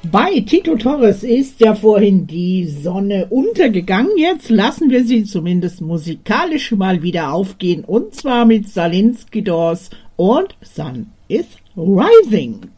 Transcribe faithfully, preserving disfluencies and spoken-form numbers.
Bei Tito Torres ist ja vorhin die Sonne untergegangen. Jetzt lassen wir sie zumindest musikalisch mal wieder aufgehen. Und zwar mit Salinski Doors und Sun is Rising.